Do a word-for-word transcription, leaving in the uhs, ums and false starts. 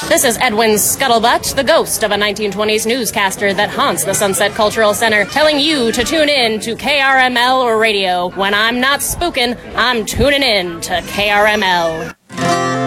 This is Edwin Scuttlebutt, the ghost of a nineteen twenties newscaster that haunts the Sunset Cultural Center, telling you to tune in to K R M L Radio. When I'm not spooking, I'm tuning in to K R M L.